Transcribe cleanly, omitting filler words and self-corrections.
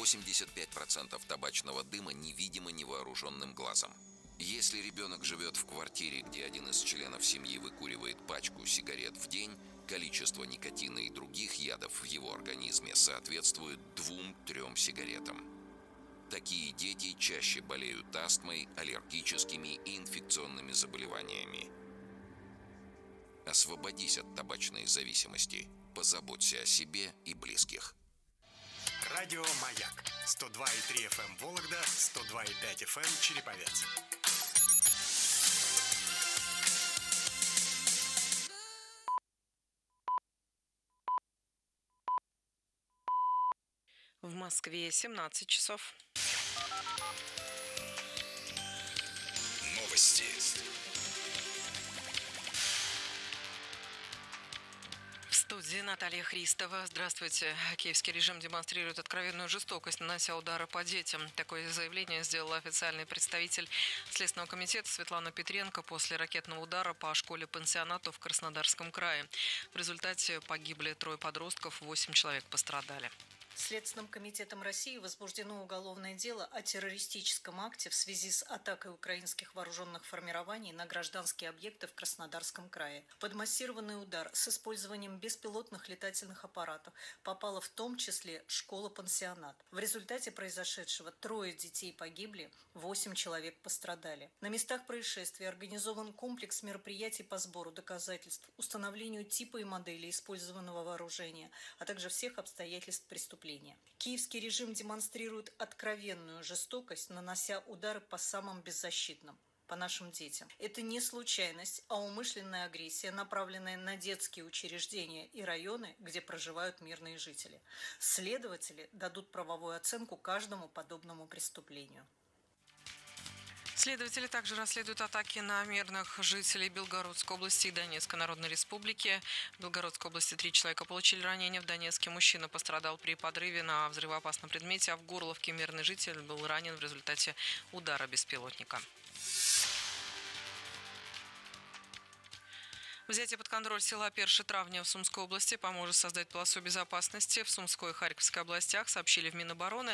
85% табачного дыма невидимо невооруженным глазом. Если ребенок живет в квартире, где один из членов семьи выкуривает пачку сигарет в день, количество никотина и других ядов в его организме соответствует 2-3 сигаретам. Такие дети чаще болеют астмой, аллергическими и инфекционными заболеваниями. Освободись от табачной зависимости. Позаботься о себе и близких. Радио «Маяк». 102,3 FM Вологда, 102,5 FM Череповец. В Москве 17 часов. Новости. В студии Наталья Христова. Здравствуйте. Киевский режим демонстрирует откровенную жестокость, нанося удары по детям. Такое заявление сделала официальный представитель Следственного комитета Светлана Петренко после ракетного удара по школе-пансионату в Краснодарском крае. В результате погибли 3 подростков, 8 человек пострадали. Следственным комитетом России возбуждено уголовное дело о террористическом акте в связи с атакой украинских вооруженных формирований на гражданские объекты в Краснодарском крае. Под массированный удар с использованием беспилотных летательных аппаратов попала в том числе школа-пансионат. В результате произошедшего 3 детей погибли, 8 человек пострадали. На местах происшествия организован комплекс мероприятий по сбору доказательств, установлению типа и модели использованного вооружения, а также всех обстоятельств преступления. Киевский режим демонстрирует откровенную жестокость, нанося удары по самым беззащитным, по нашим детям. Это не случайность, а умышленная агрессия, направленная на детские учреждения и районы, где проживают мирные жители. Следователи дадут правовую оценку каждому подобному преступлению. Следователи также расследуют атаки на мирных жителей Белгородской области и Донецкой Народной Республики. В Белгородской области 3 человека получили ранения. В Донецке мужчина пострадал при подрыве на взрывоопасном предмете, а в Горловке мирный житель был ранен в результате удара беспилотника. Взятие под контроль села Перши-Травня в Сумской области поможет создать полосу безопасности. В Сумской и Харьковской областях сообщили в Минобороны.